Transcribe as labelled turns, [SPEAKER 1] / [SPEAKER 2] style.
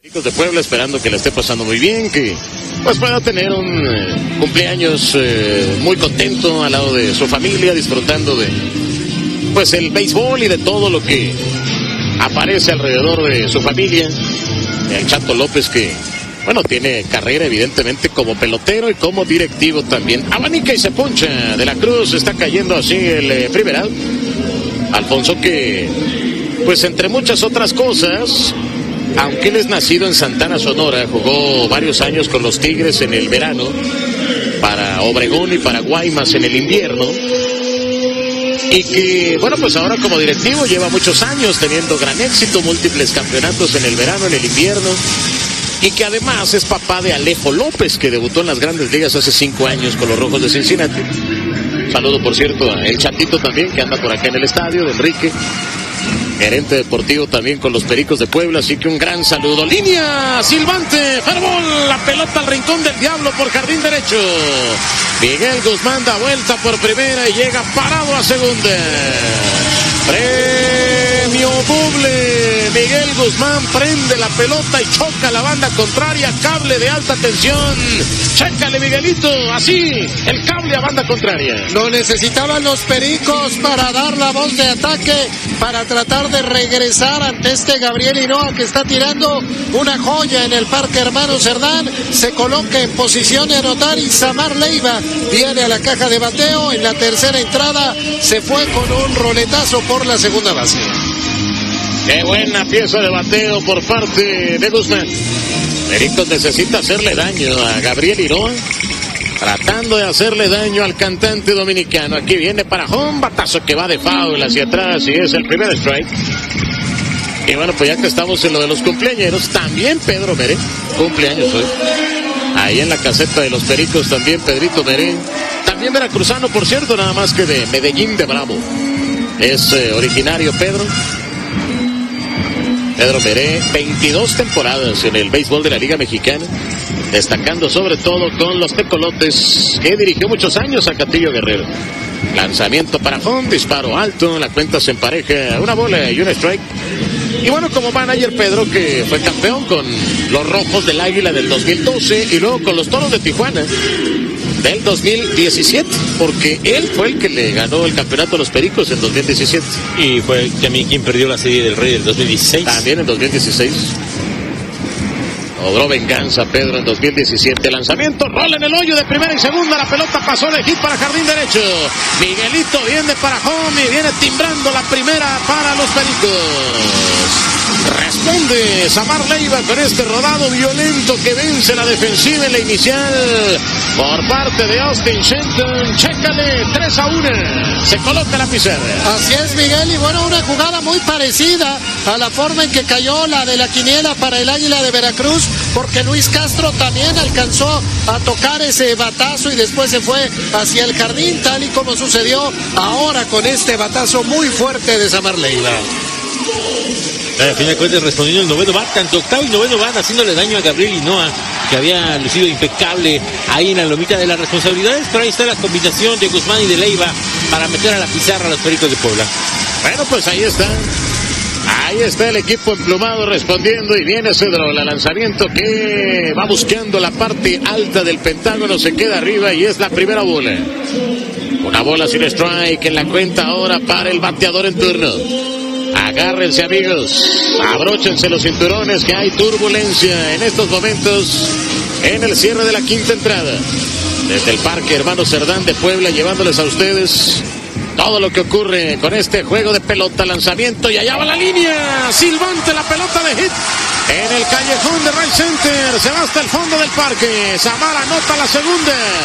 [SPEAKER 1] De Puebla, esperando que le esté pasando muy bien, que pues pueda tener un cumpleaños muy contento al lado de su familia, disfrutando de pues el béisbol y de todo lo que aparece alrededor de su familia. El Chato López, que bueno, tiene carrera evidentemente como pelotero y como directivo también. Abanica y se poncha de la Cruz, está cayendo así el primer out. Alfonso, que pues entre muchas otras cosas, aunque él es nacido en Santana, Sonora, jugó varios años con los Tigres en el verano, para Obregón y para Guaymas en el invierno, y que, bueno, pues ahora como directivo lleva muchos años teniendo gran éxito, múltiples campeonatos en el verano, en el invierno, y que además es papá de Alejo López, que debutó en las Grandes Ligas hace 5 años con los Rojos de Cincinnati. Saludo, por cierto, a el Chatito también, que anda por acá en el estadio, de Enrique, gerente deportivo también con los Pericos de Puebla, así que un gran saludo. Línea silbante, fairball, la pelota al rincón del diablo por jardín derecho. Miguel Guzmán da vuelta por primera y llega parado a segunda. Premio doble. Miguel Guzmán prende la pelota y choca la banda contraria, cable de alta tensión. Chécale, Miguelito, así, el cable a banda contraria.
[SPEAKER 2] Lo necesitaban los Pericos para dar la voz de ataque, para tratar de regresar ante este Gabriel Hinoa, que está tirando una joya en el Parque Hermano Cerdán. Se coloca en posición de anotar y Samar Leiva viene a la caja de bateo. En la tercera entrada se fue con un roletazo por la segunda base.
[SPEAKER 1] Qué buena pieza de bateo por parte de Guzmán. Pericos necesita hacerle daño a Gabriel Hinoa, tratando de hacerle daño al cantante dominicano. Aquí viene para home, batazo que va de foul hacia atrás y es el primer strike. Y bueno, pues ya que estamos en lo de los cumpleañeros, también Pedro Meré, cumpleaños hoy. Ahí en la caseta de los Pericos también Pedrito Meré. También veracruzano, por cierto, nada más que de Medellín de Bravo. Es originario Pedro Meré, 22 temporadas en el béisbol de la Liga Mexicana, destacando sobre todo con los Tecolotes, que dirigió muchos años a Catillo Guerrero. Lanzamiento para home, disparo alto, la cuenta se empareja, una bola y un strike. Y bueno, como manager Pedro, que fue campeón con los Rojos del Águila del 2012 y luego con los Toros de Tijuana del 2017, porque él fue el que le ganó el campeonato a los Pericos en 2017.
[SPEAKER 3] Y fue también quien perdió la Serie del Rey del 2016.
[SPEAKER 1] También en 2016. Logró venganza Pedro en 2017. Lanzamiento, rola en el hoyo de primera y segunda. La pelota pasó de hit para jardín derecho. Miguelito viene para home y viene timbrando la primera para los Pericos. Responde Samar Leiva con este rodado violento que vence la defensiva en la inicial por parte de Austin Shenton. Chécale, 3-1. Se coloca la pizarra.
[SPEAKER 2] Así es, Miguel, y bueno, una jugada muy parecida a la forma en que cayó la de la quiniela para el Águila de Veracruz, porque Luis Castro también alcanzó a tocar ese batazo y después se fue hacia el jardín, tal y como sucedió ahora con este batazo muy fuerte de Samar Leiva.
[SPEAKER 3] Al final de cuentas, respondiendo el noveno bat, tanto octavo y noveno van haciéndole daño a Gabriel Hinoa, que había lucido impecable ahí en la lomita de las responsabilidades, pero ahí está la combinación de Guzmán y de Leiva para meter a la pizarra a los Pericos de Puebla.
[SPEAKER 1] Bueno, pues ahí está. Ahí está el equipo emplumado respondiendo y viene Cedro, el lanzamiento que va buscando la parte alta del pentágono, se queda arriba y es la primera bola. Una bola sin strike en la cuenta ahora para el bateador en turno. Agárrense, amigos, abróchense los cinturones, que hay turbulencia en estos momentos en el cierre de la quinta entrada. Desde el Parque Hermano Cerdán de Puebla, llevándoles a ustedes todo lo que ocurre con este juego de pelota, lanzamiento y allá va la línea, silbante, la pelota de hit en el callejón de Right Center, se va hasta el fondo del parque. Samar anota la segunda.